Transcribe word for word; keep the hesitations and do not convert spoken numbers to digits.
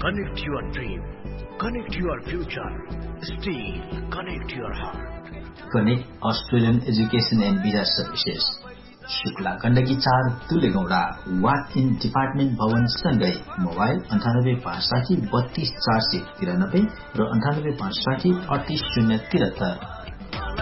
Connect your dream. Connect your future. Steel. Connect your heart. Connect Australian Education and Visa Services. Shukla Gandaki चार तुलेगौडा walk in department भवन सँगै mobile अन्ठानब्बे पाँच साठी बत्तीस चार सय तिरानब्बे र अन्ठानब्बे पाँच साठी अडतीस शून्य तिहत्तर।